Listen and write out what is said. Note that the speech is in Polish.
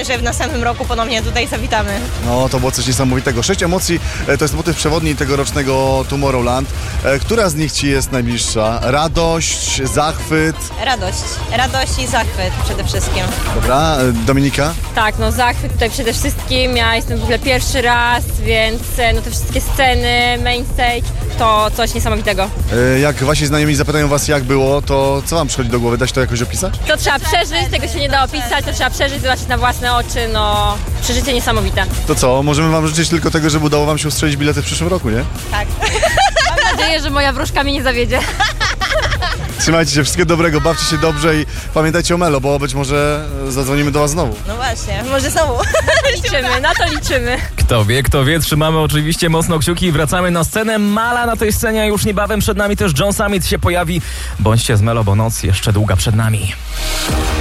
liczymy, że w następnym roku ponownie tutaj zawitamy. No, to było coś niesamowitego. 6 emocji to jest motyw przewodni tegorocznego Tomorrowland. Która z nich Ci jest najbliższa? Radość, zachwyt? Radość i zachwyt przede wszystkim. Dobra, Dominika? Tak, no zachwyt tutaj przede wszystkim. Ja jestem w ogóle pierwszy raz, więc no te wszystkie sceny, main stage, to coś niesamowitego. Jak Wasi znajomi zapytają Was, jak było, to co Wam przychodzi do głowy? Da się to jakoś opisać? To trzeba przeżyć, tego się nie da opisać, to trzeba przeżyć, zobaczyć na własne oczy, no przeżycie niesamowite. To co, możemy Wam życzyć tylko tego, żeby udało Wam się ustrzelić bilety w przyszłym roku, nie? Tak. Mam nadzieję, że moja wróżka mnie nie zawiedzie. Trzymajcie się, wszystkiego dobrego, bawcie się dobrze i pamiętajcie o Melo, bo być może zadzwonimy do Was znowu. No właśnie, może znowu. Na to liczymy. Kto wie, trzymamy oczywiście mocno kciuki i wracamy na scenę. Mala na tej scenie już niebawem przed nami też John Summit się pojawi. Bądźcie z Melo, bo noc jeszcze długa przed nami.